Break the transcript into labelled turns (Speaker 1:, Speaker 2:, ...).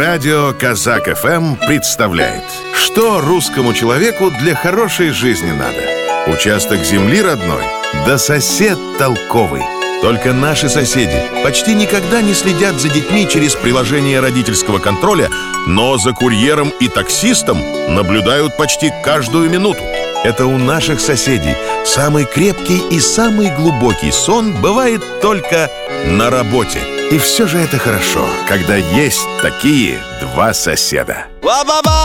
Speaker 1: Радио Казак ФМ представляет, что русскому человеку для хорошей жизни надо. Участок земли родной, да сосед толковый. Только наши соседи почти никогда не следят за детьми через приложение родительского контроля, но за курьером и таксистом наблюдают почти каждую минуту. Это у наших соседей самый крепкий и самый глубокий сон бывает только на работе. И все же это хорошо, когда есть такие два соседа.